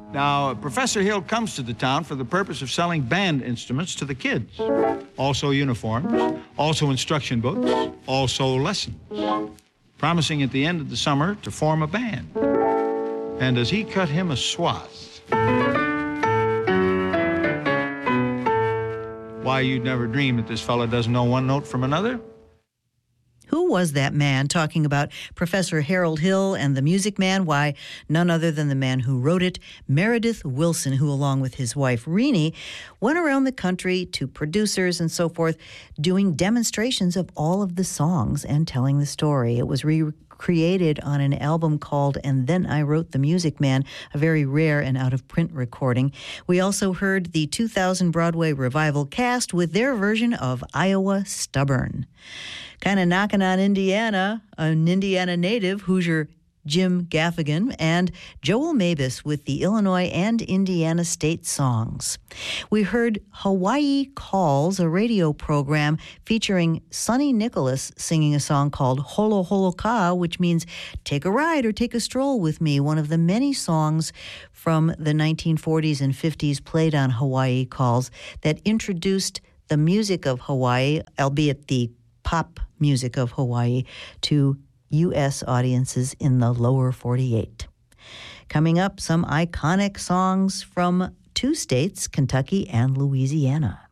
Now, Professor Hill comes to the town for the purpose of selling band instruments to the kids. Also uniforms, also instruction books, also lessons. Promising at the end of the summer to form a band. And as he cut him a swath, why, you'd never dream that this fella doesn't know one note from another. Who was that man talking about Professor Harold Hill and the Music Man? Why, none other than the man who wrote it, Meredith Willson, who, along with his wife, Renee, went around the country to producers and so forth, doing demonstrations of all of the songs and telling the story. It was recreated on an album called And Then I Wrote the Music Man, a very rare and out-of-print recording. We also heard the 2000 Broadway revival cast with their version of Iowa Stubborn. Kind of knocking on Indiana, an Indiana native, Hoosier Jim Gaffigan, and Joel Mabus with the Illinois and Indiana state songs. We heard Hawaii Calls, a radio program featuring Sonny Nicholas singing a song called Holo Holo Ka, which means take a ride or take a stroll with me, one of the many songs from the 1940s and 50s played on Hawaii Calls that introduced the music of Hawaii, albeit the pop music of Hawaii, to U.S. audiences in the lower 48. Coming up, some iconic songs from two states, Kentucky and Louisiana.